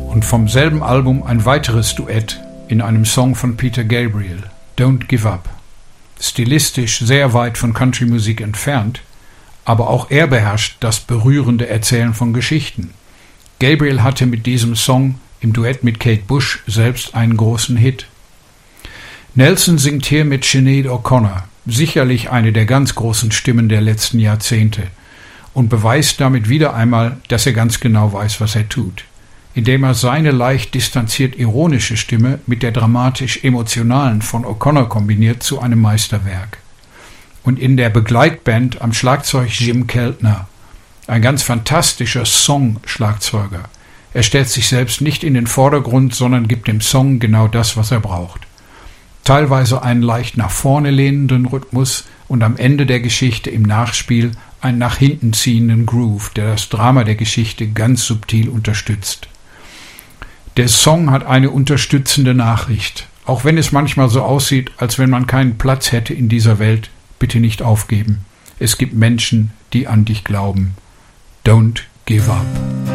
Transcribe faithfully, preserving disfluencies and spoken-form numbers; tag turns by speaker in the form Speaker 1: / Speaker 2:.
Speaker 1: Und vom selben Album ein weiteres Duett in einem Song von Peter Gabriel, Don't Give Up. Stilistisch sehr weit von Country-Musik entfernt, aber auch er beherrscht das berührende Erzählen von Geschichten. Gabriel hatte mit diesem Song im Duett mit Kate Bush selbst einen großen Hit. Nelson singt hier mit Sinead O'Connor, sicherlich eine der ganz großen Stimmen der letzten Jahrzehnte, und beweist damit wieder einmal, dass er ganz genau weiß, was er tut, indem er seine leicht distanziert ironische Stimme mit der dramatisch-emotionalen von O'Connor kombiniert zu einem Meisterwerk. Und in der Begleitband am Schlagzeug Jim Keltner, ein ganz fantastischer Song-Schlagzeuger. Er stellt sich selbst nicht in den Vordergrund, sondern gibt dem Song genau das, was er braucht. Teilweise einen leicht nach vorne lehnenden Rhythmus und am Ende der Geschichte im Nachspiel einen nach hinten ziehenden Groove, der das Drama der Geschichte ganz subtil unterstützt. Der Song hat eine unterstützende Nachricht. Auch wenn es manchmal so aussieht, als wenn man keinen Platz hätte in dieser Welt, bitte nicht aufgeben. Es gibt Menschen, die an dich glauben. Don't give up.